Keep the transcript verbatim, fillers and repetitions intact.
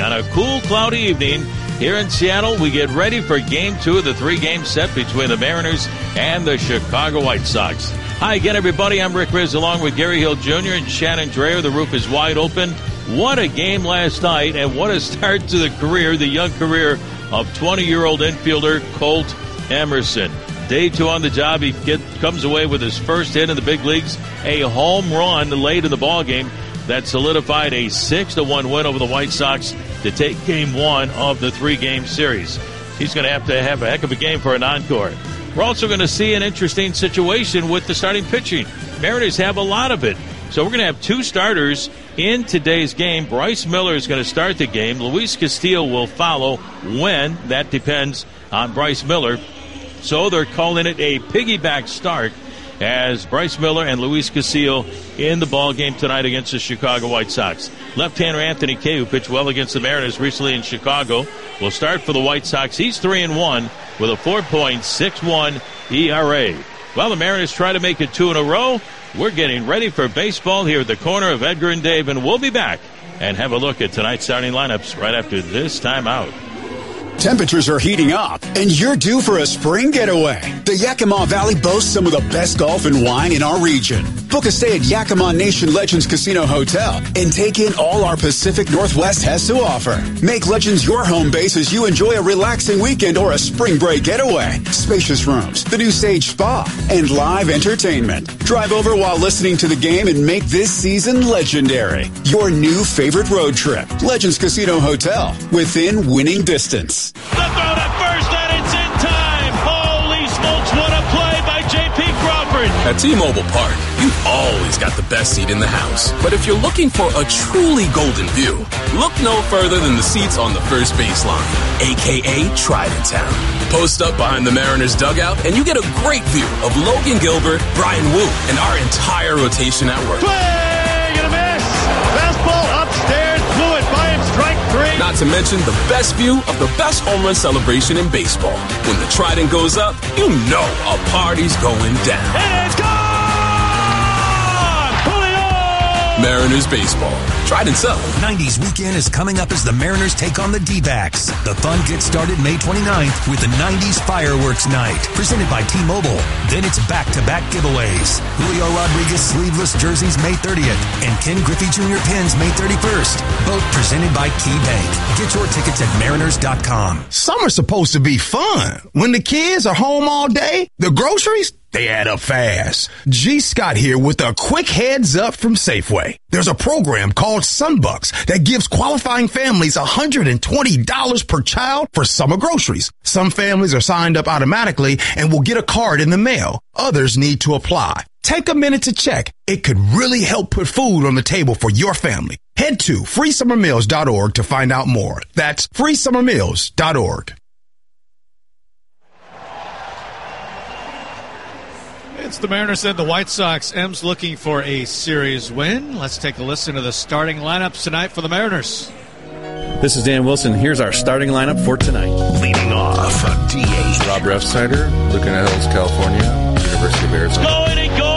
on a cool, cloudy evening here in Seattle. We get ready for game two of the three-game set between the Mariners and the Chicago White Sox. Hi again, everybody. I'm Rick Riz along with Gary Hill Junior and Shannon Dreyer. The roof is wide open. What a game last night, and what a start to the career, the young career of twenty-year-old infielder Colt Emerson. Day two on the job, he get, comes away with his first hit in the big leagues, a home run late in the ballgame that solidified a six to one win over the White Sox to take game one of the three-game series. He's going to have to have a heck of a game for an encore. We're also going to see an interesting situation with the starting pitching. Mariners have a lot of it. So we're going to have two starters in today's game. Bryce Miller is going to start the game. Luis Castillo will follow. When? That depends on Bryce Miller. So they're calling it a piggyback start as Bryce Miller and Luis Castillo in the ball game tonight against the Chicago White Sox. Left-hander Anthony Kay, who pitched well against the Mariners recently in Chicago, will start for the White Sox. He's three and one with a four point six one E R A. Well, the Mariners try to make it two in a row. We're getting ready for baseball here at the corner of Edgar and Dave, and we'll be back and have a look at tonight's starting lineups right after this timeout. Temperatures are heating up, and you're due for a spring getaway. The Yakima Valley boasts some of the best golf and wine in our region. Book a stay at Yakima Nation Legends Casino Hotel and take in all our Pacific Northwest has to offer. Make Legends your home base as you enjoy a relaxing weekend or a spring break getaway. Spacious rooms, the new Sage Spa, and live entertainment. Drive over while listening to the game and make this season legendary. Your new favorite road trip. Legends Casino Hotel, within winning distance. The throw to first, and it's in time. Holy smokes, what a play by J P Crawford. At T-Mobile Park, you've always got the best seat in the house. But if you're looking for a truly golden view, look no further than the seats on the first baseline, a k a. Trident Town. Post up behind the Mariners dugout, and you get a great view of Logan Gilbert, Brian Wu, and our entire rotation at work. Swing and a miss. Fastball upstairs, blew it by him, strike three. Not to mention the best view of the best home run celebration in baseball. When the Trident goes up, you know a party's going down. And it's gone! Julio! Mariners baseball. Trident's up. nineties weekend is coming up as the Mariners take on the D-backs. The fun gets started May twenty-ninth with the nineties Fireworks Night, presented by T-Mobile. Then it's back-to-back giveaways. Julio Rodriguez sleeveless jerseys May thirtieth and Ken Griffey Junior pins May thirty-first. Both presented by KeyBank. Get your tickets at mariners dot com. Summer's supposed to be fun. When the kids are home all day, the groceries, they add up fast. G. Scott here with a quick heads up from Safeway. There's a program called Sunbucks that gives qualifying families one hundred twenty dollars per child for summer groceries. Some families are signed up automatically and will get a card in the mail. Others need to apply. Take a minute to check. It could really help put food on the table for your family. Head to free summer meals dot org to find out more. That's free summer meals dot org. It's the Mariners and the White Sox. M's looking for a series win. Let's take a listen to the starting lineups tonight for the Mariners. This is Dan Wilson. Here's our starting lineup for tonight. Leading off, D A. Rob Refsnyder, Laguna Hills, California, University of Arizona. Going and going.